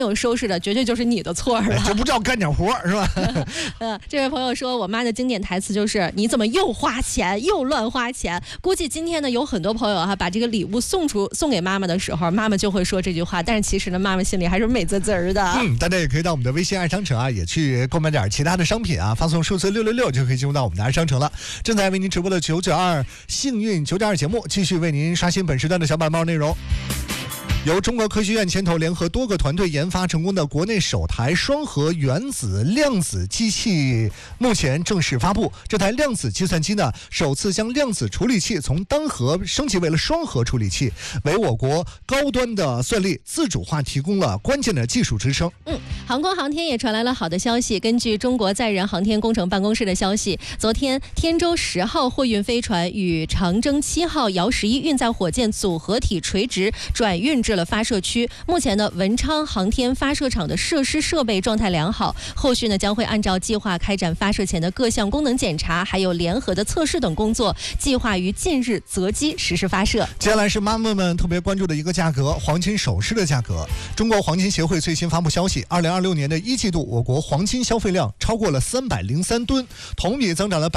有收拾的，绝对就是你的错了， 就不知道干点活是吧？ 这位朋友说，我妈的经典台词就是你怎么又花钱又乱花钱。估计今天呢有很多朋友把这个礼物送给妈妈的时候，妈妈就会说这句话，但是其实呢妈妈心里还是美滋滋的。 大家也可以到我们的微信爱商城也去购买点其他的商品发送数字666就可以进入到我们的爱商城了。正在为您直播的992幸运992节目，继续为您刷新本时段的小板帽内容。由中国科学院牵头联合多个团队研发成功的国内首台双核原子量子机器目前正式发布。这台量子计算机呢，首次将量子处理器从单核升级为了双核处理器，为我国高端的算力自主化提供了关键的技术支撑。 航空航天也传来了好的消息。根据中国载人航天工程办公室的消息，昨天天舟10号货运飞船与长征7号遥11运载火箭组合体垂直转运至了发射区。目前呢，文昌航天发射场的设施设备状态良好，后续呢将会按照计划开展发射前的各项功能检查，还有联合的测试等工作，计划于近日择机实施发射。 接下来是妈妈们特别关注的一个价格，黄金首饰的价格。中国黄金协会最新发布消息，2026年的1季度，我国黄金消费量超过了303吨，同比增长了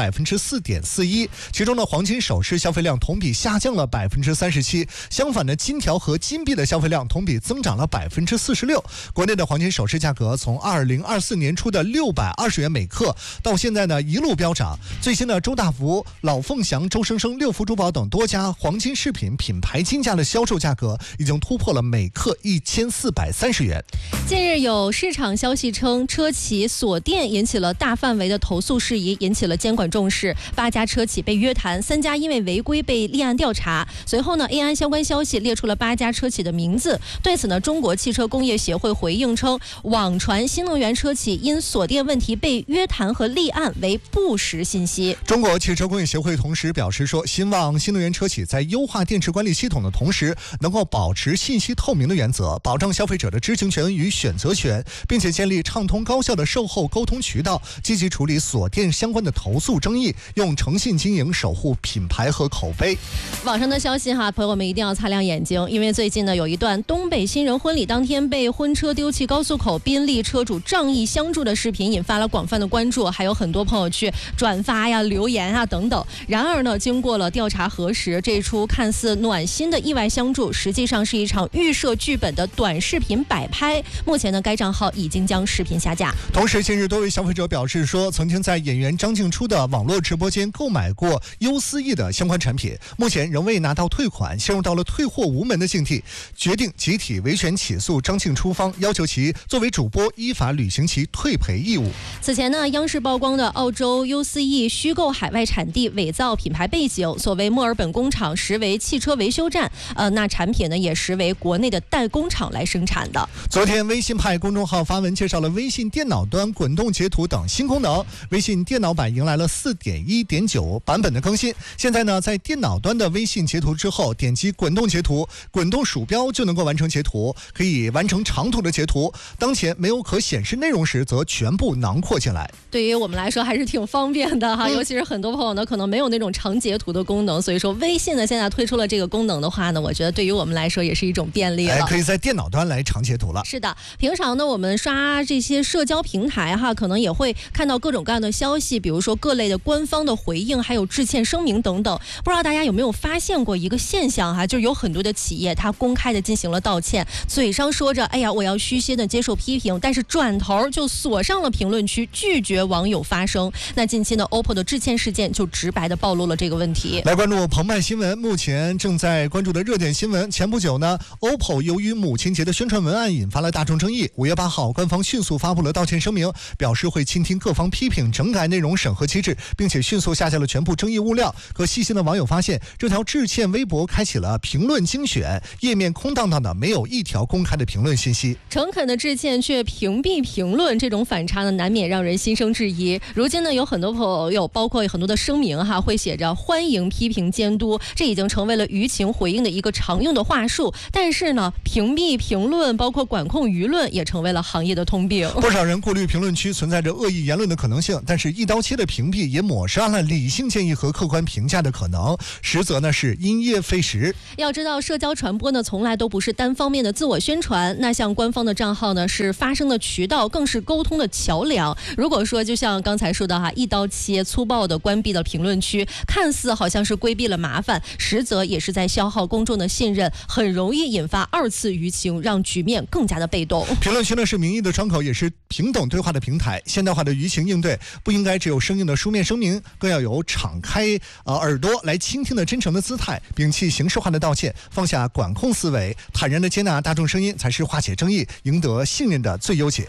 4.41%。其中呢，黄金首饰消费量同比下降了37%，相反的，金条和金币的消费量同比增长了46%。国内的黄金首饰价格从2024年初的620元每克，到现在呢一路飙涨。最新的周大福、老凤祥、周生生、六福珠宝等多家黄金饰品品牌金价的销售价格已经突破了每克1430元。 近日有市场消息称，车企锁店引起了大范围的投诉事宜，引起了监管重视，8家车企被约谈，3家因为违规被立案调查。随后呢，A安相关消息列出了8家车企的名字。对此呢，中国汽车工业协会回应称，网传新能源车企因锁店问题被约谈和立案为不实信息。 中国汽车工业协会同时表示说，希望新能源车企在优化电池管理系统的同时，能够保持信息透明的原则，保障消费者的知情权与选择权，并且建立畅通高效的售后沟通渠道，积极处理锁店相关的投诉争议，用诚信经营守护品牌和口碑。 网上的消息朋友们一定要擦亮眼睛，因为最近呢有一段东北新人婚礼当天被婚车丢弃高速口，宾利车主仗义相助的视频引发了广泛的关注，还有很多朋友去转发留言等等。然而呢，经过了调查核实，这一出看似暖心的意外相助，实际上是一场预设剧本的短视频摆拍。目前呢，该账号已经将视频下架。 同时，近日多位消费者表示说，曾经在演员张静初的网络直播间购买过优思逸的相关产品，目前仍未拿到退款，陷入到了退货无门的境地，决定集体维权起诉张静初方，要求其作为主播依法履行其退赔义务。 此前呢，央视曝光的澳洲优思逸虚构海外产地、伪造品牌背景，所谓墨尔本工厂实为汽车维修站，那产品呢也实为国内的代工厂来生产的。 昨天，微信派公众号发文介绍了微信电脑端滚动截图等新功能，微信电脑版迎来了4.1.9版本的更新。现在呢，在电脑端的微信截图之后，点击滚动截图，滚动鼠标就能够完成截图，可以完成长图的截图。当前没有可显示内容时，则全部囊括进来。 对于我们来说还是挺方便的尤其是很多朋友呢可能没有那种长截图的功能，所以说微信呢现在推出了这个功能的话呢，我觉得对于我们来说也是一种便利了， 可以在电脑端来长截图了。 是的，平常呢我们刷这些社交平台可能也会看到各种各样的消息，比如说各类的官方的回应，还有致歉声明等等。不知道大家有没有发现过一个现象就是有很多的企业它公开的进行了道歉，嘴上说着哎呀我要虚心的接受批评，但是转头就锁上了评论区，拒绝网友发声。那近期呢 OPPO 的致歉事件就直白的暴露了这个问题。 来关注澎湃新闻，目前正在关注的热点新闻。前不久呢 OPPO 由于母亲节的宣传文案引发了大众争议，5月8号官方迅速发布了道歉声明，表示会倾听各方批评，整改内容审核机制，并且迅速下架了全部争议物料。可细心的网友发现，这条致歉微博开启了评论精选，页面空荡荡的，没有一条公开的评论信息。 诚恳的致歉却屏蔽评论，这种反差呢难免让人心生质疑。如今呢有很多朋友包括很多的声明会写着欢迎批评监督，这已经成为了舆情回应的一个常用的话术。但是呢屏蔽评论包括管控舆论也成为了行业的通病。 不少人顾虑评论区存在着恶意言论的可能性，但是一刀切的屏蔽也抹杀了理性建议和客观评价的可能，实则呢是因噎废食。 要知道社交传播呢从来来都不是单方面的自我宣传，那像官方的账号呢，是发声的渠道，更是沟通的桥梁。如果说就像刚才说的一刀切、粗暴的关闭了评论区，看似好像是规避了麻烦，实则也是在消耗公众的信任，很容易引发二次舆情，让局面更加的被动。 评论区呢是民意的窗口，也是平等对话的平台。现代化的舆情应对不应该只有生硬的书面声明，更要有敞开耳朵来倾听的真诚的姿态，摒弃形式化的道歉，放下管控思维，坦然的接纳大众声音，才是化解争议、赢得信任的最优解。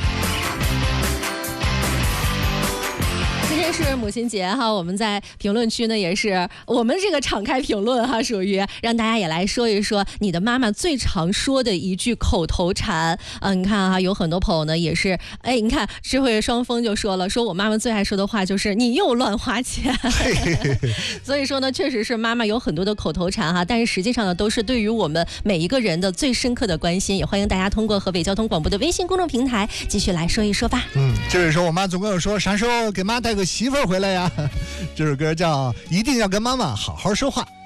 今天是母亲节我们在评论区呢也是我们这个敞开评论属于让大家也来说一说你的妈妈最常说的一句口头禅。你看有很多朋友呢也是，你看智慧双峰就说了，说我妈妈最爱说的话就是你又乱花钱。所以说呢，确实是妈妈有很多的口头禅但是实际上呢，都是对于我们每一个人的最深刻的关心。也欢迎大家通过河北交通广播的微信公众平台继续来说一说吧。 就是说我妈总跟我说，啥时候给妈带个媳妇儿回来呀？这首歌叫《一定要跟妈妈好好说话》。